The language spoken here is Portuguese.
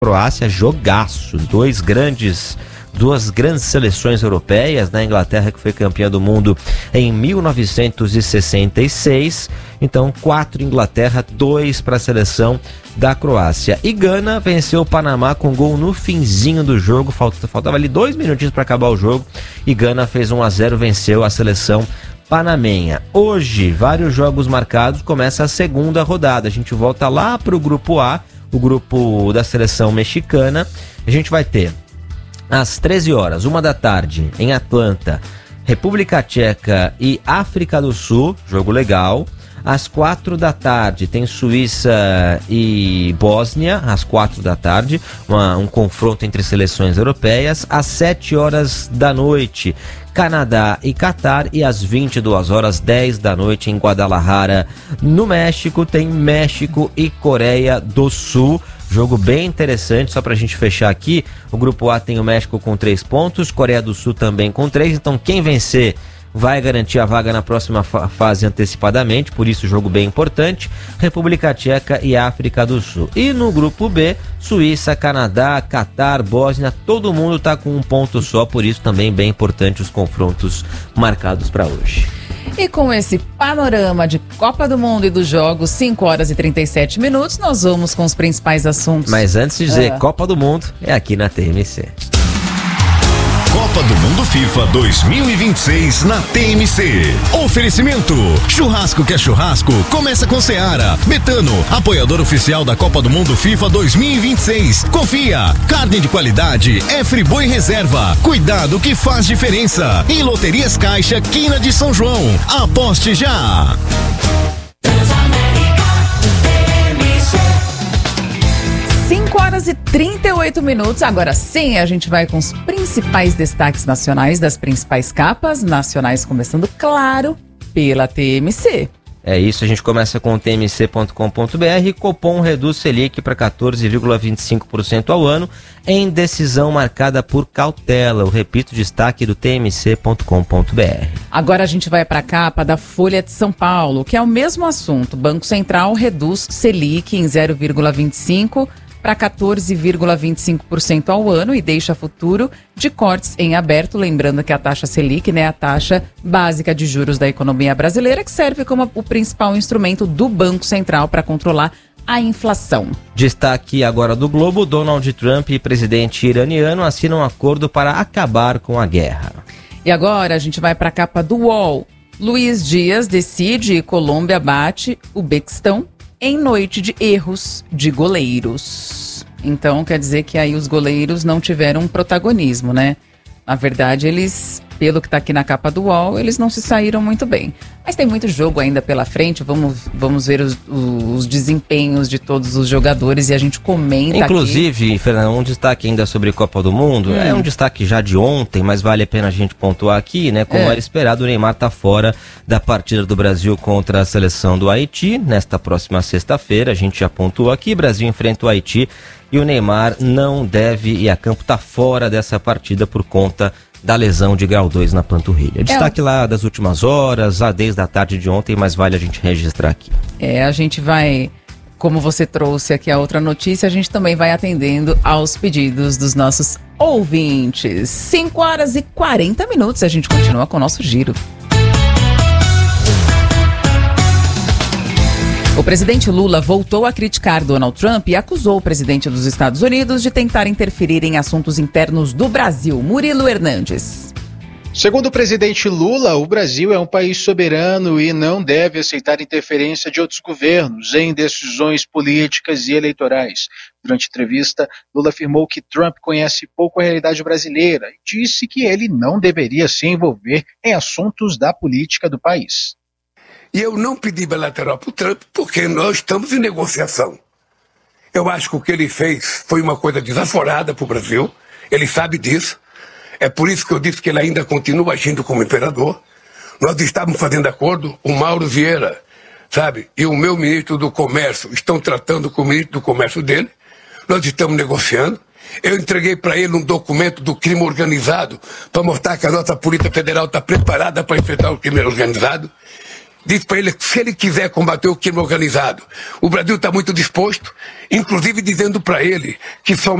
Croácia, jogaço, duas grandes seleções europeias, né? A Inglaterra, que foi campeã do mundo em 1966, então 4 Inglaterra, 2 para a seleção da Croácia. E Gana venceu o Panamá com gol no finzinho do jogo, faltava ali 2 minutinhos para acabar o jogo, e Gana fez 1-0, venceu a seleção panamenha. Hoje, vários jogos marcados, começa a segunda rodada, a gente volta lá para o grupo A, o grupo da seleção mexicana. A gente vai ter às 13 horas, 1 da tarde, em Atlanta, República Tcheca e África do Sul, jogo legal. Às 4 da tarde tem Suíça e Bósnia, às 4 da tarde, um confronto entre seleções europeias. Às 7 horas da noite, Canadá e Catar, e às 22 horas, 10 da noite, em Guadalajara, no México, tem México e Coreia do Sul. Jogo bem interessante, só pra gente fechar aqui. O grupo A tem o México com 3 pontos, Coreia do Sul também com 3, então quem vencer vai garantir a vaga na próxima fase antecipadamente, por isso jogo bem importante. República Tcheca e África do Sul. E no grupo B, Suíça, Canadá, Catar, Bósnia, todo mundo tá com 1 ponto só, por isso também bem importante os confrontos marcados para hoje. E com esse panorama de Copa do Mundo e dos jogos, 5 horas e 37 minutos, nós vamos com os principais assuntos. Mas antes de dizer Copa do Mundo, é aqui na TMC. Copa do Mundo FIFA 2026 na TMC. Oferecimento: churrasco que é churrasco, começa com Seara. Betano, apoiador oficial da Copa do Mundo FIFA 2026. Confia, carne de qualidade é Friboi Reserva. Cuidado que faz diferença. E Loterias Caixa, Quina de São João. Aposte já. 5 horas e 38 minutos. Agora sim, a gente vai com os principais destaques nacionais das principais capas nacionais, começando, claro, pela TMC. É isso, a gente começa com o tmc.com.br. Copom reduz Selic para 14,25% ao ano, em decisão marcada por cautela. Eu repito, destaque do tmc.com.br. Agora a gente vai para a capa da Folha de São Paulo, que é o mesmo assunto. Banco Central reduz Selic em 0,25% para 14,25% ao ano e deixa futuro de cortes em aberto. Lembrando que a taxa Selic, né, a taxa básica de juros da economia brasileira, que serve como o principal instrumento do Banco Central para controlar a inflação. Destaque agora do Globo: Donald Trump e presidente iraniano assinam um acordo para acabar com a guerra. E agora a gente vai para a capa do UOL. Luiz Dias decide e Colômbia bate o Uzbequistão em noite de erros de goleiros. Então, quer dizer que aí os goleiros não tiveram protagonismo, né? Na verdade, eles, pelo que tá aqui na capa do UOL, eles não se saíram muito bem. Mas tem muito jogo ainda pela frente, vamos ver os desempenhos de todos os jogadores e a gente comenta. Inclusive, Fernando, um destaque ainda sobre Copa do Mundo, é um destaque já de ontem, mas vale a pena a gente pontuar aqui, né? Como era esperado, o Neymar tá fora da partida do Brasil contra a seleção do Haiti, nesta próxima sexta-feira. A gente já pontuou aqui, Brasil enfrenta o Haiti e o Neymar não deve ir a campo, tá fora dessa partida por conta da lesão de grau 2 na panturrilha. Destaque lá das últimas horas, desde a tarde de ontem, mas vale a gente registrar aqui. A gente vai, como você trouxe aqui a outra notícia, a gente também vai atendendo aos pedidos dos nossos ouvintes. 5 horas e 40 minutos, a gente continua com o nosso giro. O presidente Lula voltou a criticar Donald Trump e acusou o presidente dos Estados Unidos de tentar interferir em assuntos internos do Brasil. Murilo Hernandes. Segundo o presidente Lula, o Brasil é um país soberano e não deve aceitar interferência de outros governos em decisões políticas e eleitorais. Durante a entrevista, Lula afirmou que Trump conhece pouco a realidade brasileira e disse que ele não deveria se envolver em assuntos da política do país. E eu não pedi bilateral para o Trump porque nós estamos em negociação. Eu acho que o que ele fez foi uma coisa desaforada para o Brasil. Ele sabe disso. É por isso que eu disse que ele ainda continua agindo como imperador. Nós estávamos fazendo acordo, o Mauro Vieira, sabe, e o meu ministro do Comércio estão tratando com o ministro do Comércio dele. Nós estamos negociando. Eu entreguei para ele um documento do crime organizado para mostrar que a nossa Polícia Federal está preparada para enfrentar o crime organizado. disse para ele que se ele quiser combater o crime organizado, o Brasil está muito disposto, inclusive dizendo para ele que somente